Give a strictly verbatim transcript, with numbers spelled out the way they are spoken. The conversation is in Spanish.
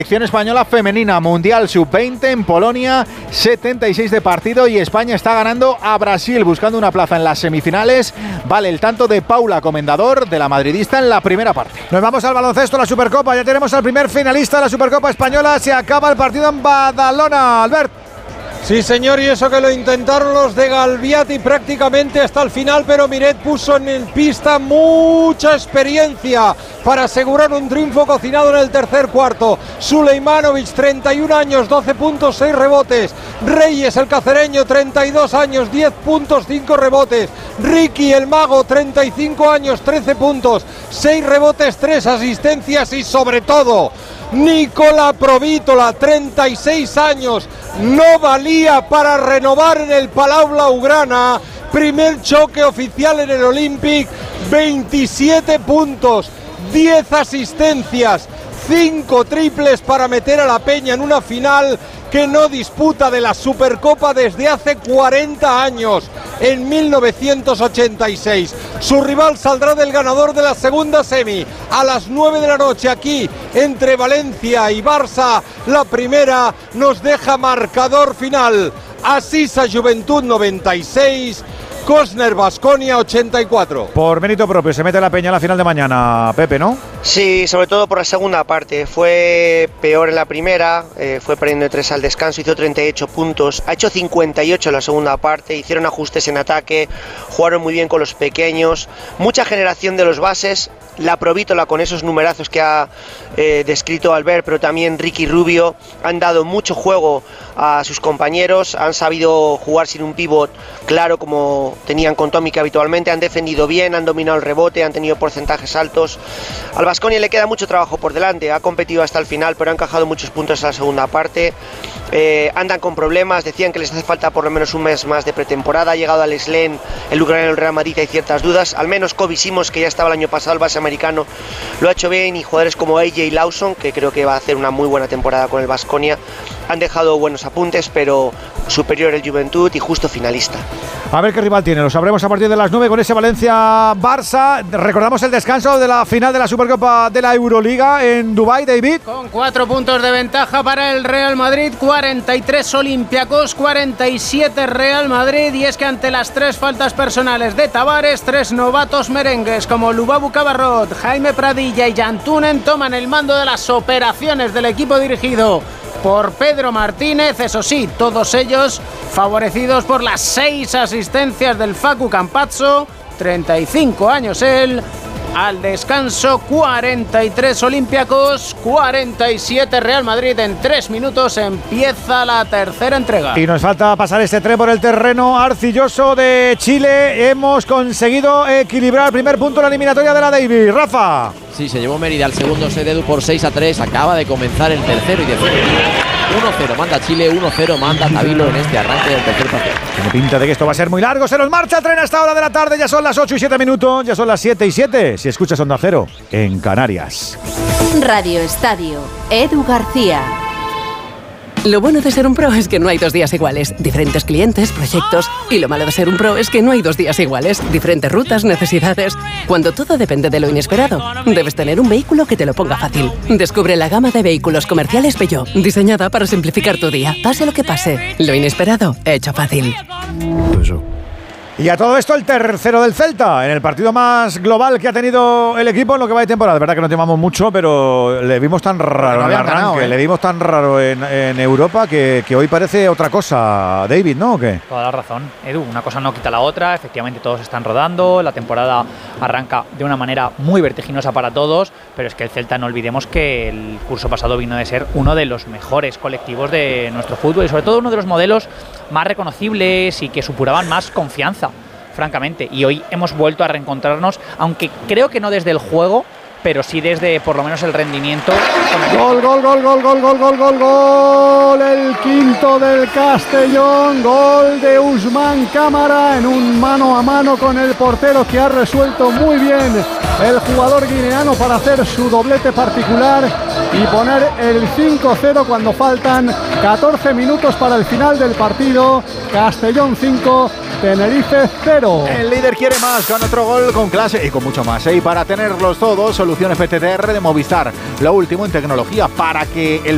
Selección española femenina, Mundial sub veinte en Polonia, setenta y seis de partido y España está ganando a Brasil, buscando una plaza en las semifinales. Vale el tanto de Paula Comendador, de la madridista, en la primera parte. Nos vamos al baloncesto, la Supercopa. Ya tenemos al primer finalista de la Supercopa Española. Se acaba el partido en Badalona, Albert. Sí, señor, y eso que lo intentaron los de Galviati prácticamente hasta el final, pero Miret puso en pista mucha experiencia para asegurar un triunfo cocinado en el tercer cuarto. Suleimanovic, treinta y un años, doce puntos, seis rebotes. Reyes, el cacereño, treinta y dos años, diez puntos, cinco rebotes. Ricky, el mago, treinta y cinco años, trece puntos, seis rebotes, tres asistencias y sobre todo Nicola Provítola, treinta y seis años, no valía para renovar en el Palau Blaugrana. Primer choque oficial en el Olympic, veintisiete puntos, diez asistencias, cinco triples para meter a la Peña en una final que no disputa de la Supercopa desde hace cuarenta años, en mil novecientos ochenta y seis. Su rival saldrá del ganador de la segunda semi a las nueve de la noche aquí entre Valencia y Barça. La primera nos deja marcador final: Asisa Juventud noventa y seis, Cosner Baskonia ochenta y cuatro. Por mérito propio se mete la Peña a la final de mañana, Pepe, ¿no? Sí, sobre todo por la segunda parte. Fue peor en la primera, eh, fue perdiendo tres al descanso, hizo treinta y ocho puntos, ha hecho cincuenta y ocho en la segunda parte, hicieron ajustes en ataque, jugaron muy bien con los pequeños, mucha generación de los bases. La Provítola, con esos numerazos que ha eh, descrito Albert, pero también Ricky Rubio, han dado mucho juego a sus compañeros, han sabido jugar sin un pívot claro como tenían con Tomic habitualmente, han defendido bien, han dominado el rebote, han tenido porcentajes altos. Al Baskonia le queda mucho trabajo por delante, ha competido hasta el final, pero ha encajado muchos puntos en la segunda parte. Eh, andan con problemas, decían que les hace falta por lo menos un mes más de pretemporada. Ha llegado al Slen, el ucraniano del Real Madrid, hay ciertas dudas. Al menos Kobe Simons, que ya estaba el año pasado, el base americano, lo ha hecho bien, y jugadores como A J Lawson, que creo que va a hacer una muy buena temporada con el Baskonia, han dejado buenos apuntes, pero superior el Juventud y justo finalista. A ver qué rival tiene, lo sabremos a partir de las nueve con ese Valencia-Barça. Recordamos el descanso de la final de la Supercopa de la Euroliga en Dubái, David. Con cuatro puntos de ventaja para el Real Madrid, cuarenta y tres Olympiacos, cuarenta y siete Real Madrid. Y es que ante las tres faltas personales de Tavares, tres novatos merengues como Lubabu Cabarrot, Jaime Pradilla y Jan Tunen toman el mando de las operaciones del equipo dirigido por Pedro Martínez. Eso sí, todos ellos favorecidos por las seis asistencias del Facu Campazzo, treinta y cinco años él. Al descanso, cuarenta y tres Olympiacos, cuarenta y siete Real Madrid. En tres minutos empieza la tercera entrega. Y nos falta pasar este tren por el terreno arcilloso de Chile. Hemos conseguido equilibrar el primer punto en la eliminatoria de la Davis. Rafa. Sí, se llevó Mérida al segundo set Edu por seis a tres. Acaba de comenzar el tercero y definitivo. uno cero manda Chile, uno cero manda Tabilo en este arranque del tercer partido. Tiene pinta de que esto va a ser muy largo. Se nos marcha el tren a esta hora de la tarde. Ya son las ocho y siete minutos. Ya son las siete y siete. Si escuchas Onda Cero en Canarias. Radio Estadio, Edu García. Lo bueno de ser un pro es que no hay dos días iguales. Diferentes clientes, proyectos. Y lo malo de ser un pro es que no hay dos días iguales. Diferentes rutas, necesidades. Cuando todo depende de lo inesperado, debes tener un vehículo que te lo ponga fácil. Descubre la gama de vehículos comerciales Peugeot, diseñada para simplificar tu día. Pase lo que pase, lo inesperado, hecho fácil. Y a todo esto el tercero del Celta, en el partido más global que ha tenido el equipo en lo que va de temporada. De verdad que no temamos mucho, pero le vimos tan raro no en el arranque, ganado, ¿eh? Le vimos tan raro en, en Europa que, que hoy parece otra cosa, David, ¿no? ¿O qué? Toda la razón, Edu, una cosa no quita la otra, efectivamente todos están rodando, la temporada arranca de una manera muy vertiginosa para todos, pero es que el Celta, no olvidemos que el curso pasado vino de ser uno de los mejores colectivos de nuestro fútbol y sobre todo uno de los modelos más reconocibles y que supuraban más confianza, francamente, y hoy hemos vuelto a reencontrarnos, aunque creo que no desde el juego, pero sí desde por lo menos el rendimiento. Gol, gol, gol, gol, gol, gol, gol, gol, gol, el quinto del Castellón, gol de Usman Cámara en un mano a mano con el portero que ha resuelto muy bien el jugador guineano para hacer su doblete particular y poner el cinco cero cuando faltan catorce minutos para el final del partido. Castellón cinco, Tenerife cero. El líder quiere más, con otro gol, con clase y con mucho más, ¿eh? Y para tenerlos todos, Solución F T T R de Movistar, lo último en tecnología para que el